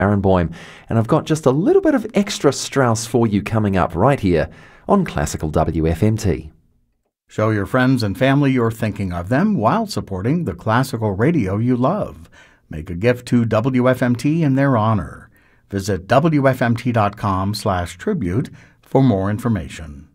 Barenboim, and I've got just a little bit of extra Strauss for you coming up right here on Classical WFMT. Show your friends and family you're thinking of them while supporting the classical radio you love. Make a gift to WFMT in their honor. Visit WFMT.com/tribute for more information.